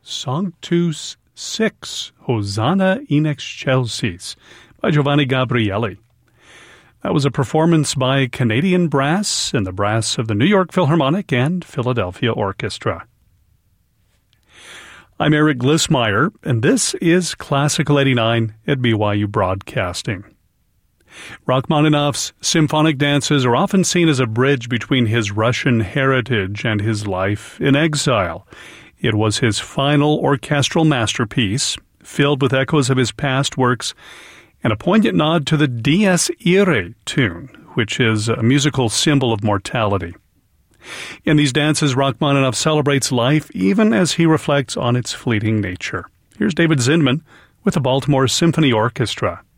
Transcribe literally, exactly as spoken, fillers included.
Sanctus six, Hosanna in Excelsis, by Giovanni Gabrieli. That was a performance by Canadian Brass and the brass of the New York Philharmonic and Philadelphia Orchestra. I'm Eric Glissmeyer, and this is Classical eighty-nine at B Y U Broadcasting. Rachmaninoff's symphonic dances are often seen as a bridge between his Russian heritage and his life in exile. It was his final orchestral masterpiece, filled with echoes of his past works, and a poignant nod to the Dies Irae tune, which is a musical symbol of mortality. In these dances, Rachmaninoff celebrates life even as he reflects on its fleeting nature. Here's David Zinman with the Baltimore Symphony Orchestra.